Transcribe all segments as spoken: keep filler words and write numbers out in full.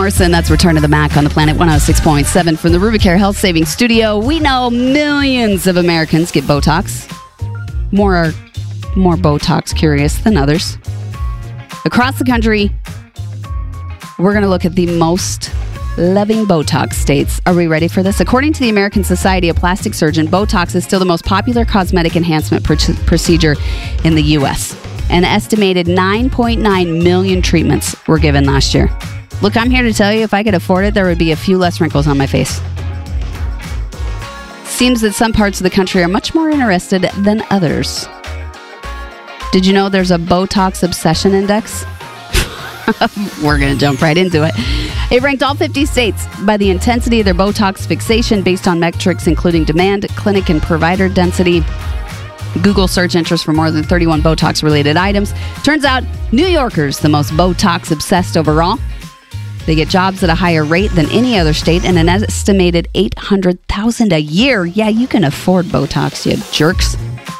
Morrison, that's Return to the Mac on the Planet one oh six point seven from the Rubicare Health Savings Studio. We know millions of Americans get Botox. More are more Botox curious than others. Across the country, we're going to look at the most loving Botox states. Are we ready for this? According to the American Society of Plastic Surgeons, Botox is still the most popular cosmetic enhancement pr- procedure in the U S. An estimated nine point nine million treatments were given last year. Look, I'm here to tell you, if I could afford it, there would be a few less wrinkles on my face. Seems that some parts of the country are much more interested than others. Did you know there's a Botox obsession index? We're going to jump right into it. It ranked all fifty states by the intensity of their Botox fixation based on metrics including demand, clinic, and provider density. Google search interest for more than thirty-one Botox-related items. Turns out New Yorkers, the most Botox-obsessed overall. They get jobs at a higher rate than any other state and an estimated eight hundred thousand dollars a year. Yeah, you can afford Botox, you jerks.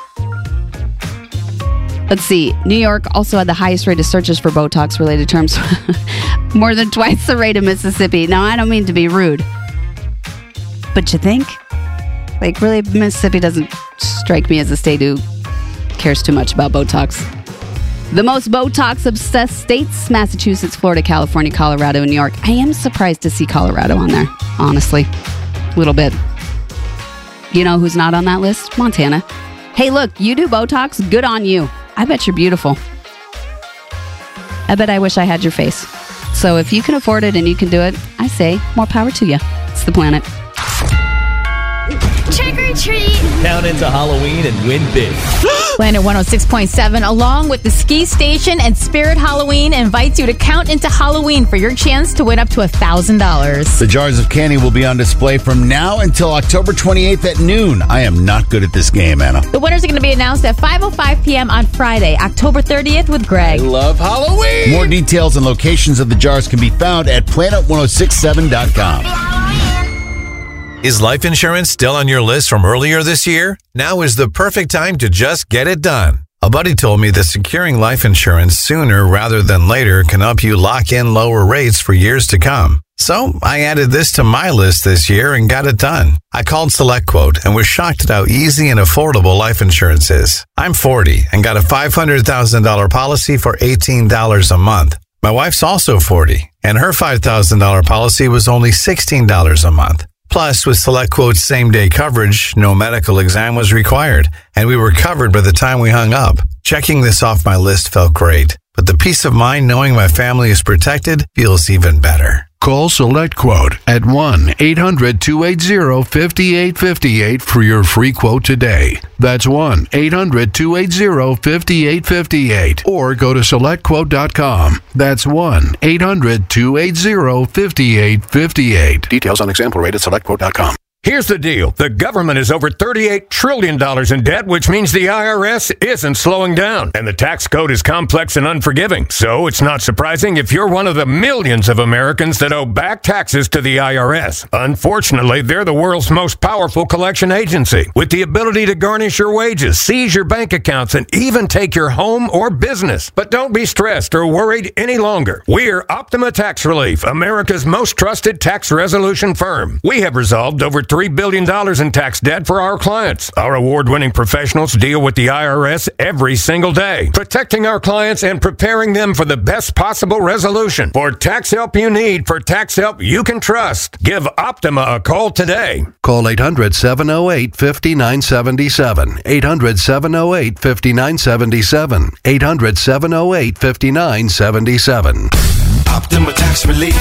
Let's see. New York also had the highest rate of searches for Botox-related terms. More than twice the rate of Mississippi. Now, I don't mean to be rude. But you think? Like, really, Mississippi doesn't strike me as a state who cares too much about Botox. The most Botox-obsessed states, Massachusetts, Florida, California, Colorado, and New York. I am surprised to see Colorado on there, honestly. A little bit. You know who's not on that list? Montana. Hey, look, you do Botox? Good on you. I bet you're beautiful. I bet I wish I had your face. So if you can afford it and you can do it, I say more power to you. It's the Planet. Trick or treat. Count into Halloween and win big. Planet one oh six point seven, along with the Ski Station and Spirit Halloween, invites you to count into Halloween for your chance to win up to one thousand dollars. The jars of candy will be on display from now until October twenty-eighth at noon. I am not good at this game, Anna. The winners are going to be announced at five oh five p.m. on Friday, October thirtieth with Greg. I love Halloween. More details and locations of the jars can be found at planet ten sixty-seven dot com. Is life insurance still on your list from earlier this year? Now is the perfect time to just get it done. A buddy told me that securing life insurance sooner rather than later can help you lock in lower rates for years to come. So I added this to my list this year and got it done. I called SelectQuote and was shocked at how easy and affordable life insurance is. I'm forty and got a five hundred thousand dollars policy for eighteen dollars a month. My wife's also forty and her five thousand dollars policy was only sixteen dollars a month. Plus, with SelectQuote's same-day coverage, no medical exam was required, and we were covered by the time we hung up. Checking this off my list felt great, but the peace of mind knowing my family is protected feels even better. Call SelectQuote at one eight hundred two eight zero five eight five eight for your free quote today. That's one eight hundred two eight zero five eight five eight. Or go to select quote dot com. That's one eight hundred two eight zero five eight five eight. Details on example rate at select quote dot com. Here's the deal. The government is over thirty-eight trillion dollars in debt, which means the I R S isn't slowing down. And the tax code is complex and unforgiving. So it's not surprising if you're one of the millions of Americans that owe back taxes to the I R S. Unfortunately, they're the world's most powerful collection agency, with the ability to garnish your wages, seize your bank accounts, and even take your home or business. But don't be stressed or worried any longer. We're Optima Tax Relief, America's most trusted tax resolution firm. We have resolved over three billion dollars in tax debt for our clients. Our award-winning professionals deal with the I R S every single day, protecting our clients and preparing them for the best possible resolution. For tax help you need, for tax help you can trust, give Optima a call today. Call eight hundred seven oh eight five nine seven seven. eight hundred seven oh eight five nine seven seven. eight hundred seven oh eight five nine seven seven. Optima Tax Relief.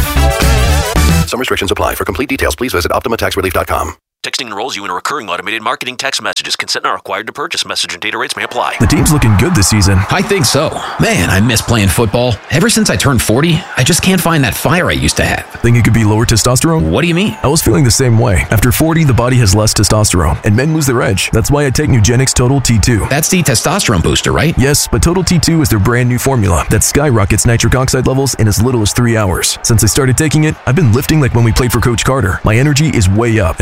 Some restrictions apply. For complete details, please visit optima tax relief dot com. Texting enrolls you in recurring automated marketing text messages. Consent not required to purchase. Message and data rates may apply. The team's looking good this season. I think so. Man, I miss playing football. Ever since I turned forty, I just can't find that fire I used to have. Think it could be lower testosterone? What do you mean? I was feeling the same way. After forty, the body has less testosterone, and men lose their edge. That's why I take Nugenix Total T two. That's the testosterone booster, right? Yes, but Total T two is their brand new formula that skyrockets nitric oxide levels in as little as three hours. Since I started taking it, I've been lifting like when we played for Coach Carter. My energy is way up, and it even spiked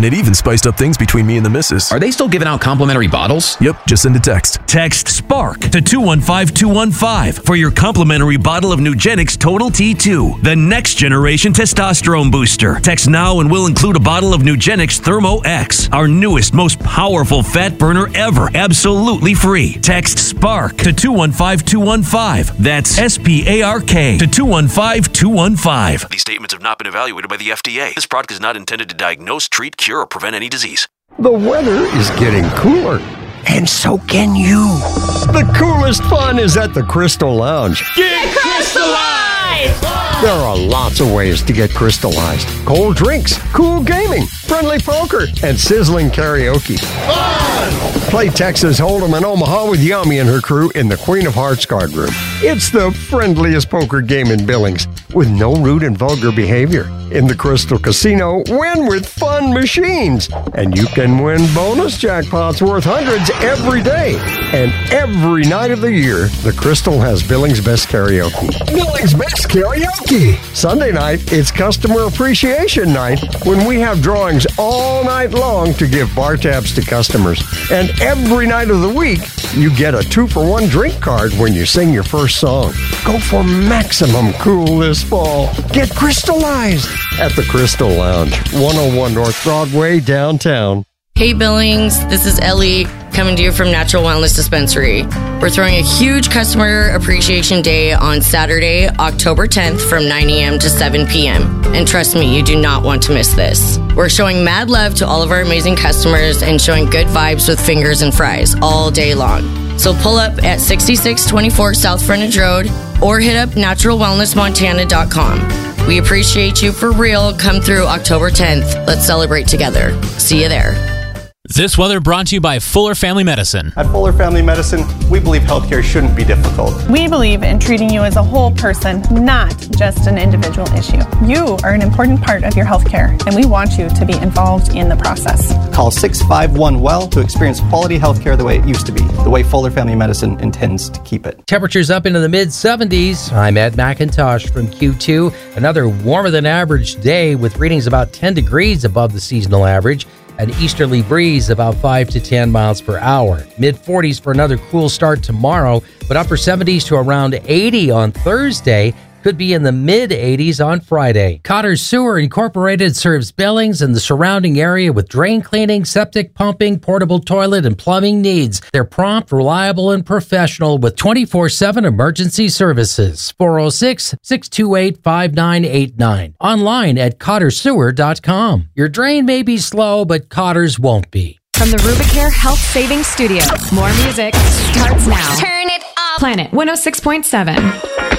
spiced up things between me and the missus. Are they still giving out complimentary bottles? Yep, just send a text. Text SPARK to two one five two one five for your complimentary bottle of Nugenix Total T two, the next generation testosterone booster. Text now and we'll include a bottle of Nugenix Thermo X, our newest, most powerful fat burner ever, absolutely free. Text SPARK to two one five two one five. That's S P A R K to two one five two one five. These statements have not been evaluated by the F D A. This product is not intended to diagnose, treat, cure, or prevent any disease. The weather is getting cooler, and so can you. The coolest fun is at the Crystal Lounge. Get crystallized! There are lots of ways to get crystallized. Cold drinks, cool gaming, friendly poker, and sizzling karaoke. Fun! Play Texas Hold'em in Omaha with Yami and her crew in the Queen of Hearts card room. It's the friendliest poker game in Billings, with no rude and vulgar behavior. In the Crystal Casino, win with fun machines. And you can win bonus jackpots worth hundreds every day. And every night of the year, the Crystal has Billings' Best Karaoke. Billings' Best Karaoke! Sunday night, it's Customer Appreciation Night, when we have drawings all night long to give bar tabs to customers. And every night of the week, you get a two-for-one drink card when you sing your first song. Go for maximum cool this fall. Get crystallized at the Crystal Lounge, one oh one North Broadway, downtown. Hey Billings, this is Ellie coming to you from Natural Wellness Dispensary. We're throwing a huge Customer Appreciation Day on Saturday, October tenth from nine a.m. to seven p.m. And trust me, you do not want to miss this. We're showing mad love to all of our amazing customers and showing good vibes with fingers and fries all day long. So pull up at sixty-six twenty-four South Frontage Road or hit up natural wellness montana dot com. We appreciate you for real. Come through October tenth. Let's celebrate together. See you there. This weather brought to you by Fuller Family Medicine. At Fuller Family Medicine, we believe healthcare shouldn't be difficult. We believe in treating you as a whole person, not just an individual issue. You are an important part of your healthcare, and we want you to be involved in the process. Call six five one well to experience quality healthcare the way it used to be, the way Fuller Family Medicine intends to keep it. Temperatures up into the mid seventies. I'm Ed McIntosh from Q two. Another warmer than average day with readings about ten degrees above the seasonal average. An easterly breeze about five to ten miles per hour. mid forties for another cool start tomorrow, but upper seventies to around eighty on Thursday. Could be in the mid eighties on Friday. Cotter Sewer Incorporated serves Billings and the surrounding area with drain cleaning, septic pumping, portable toilet, and plumbing needs. They're prompt, reliable, and professional with twenty-four seven emergency services. four oh six, six two eight, five nine eight nine. Online at cotter sewer dot com. Your drain may be slow, but Cotter's won't be. From the Rubicare Health Savings Studio, more music starts now. Turn it up. Planet one oh six point seven.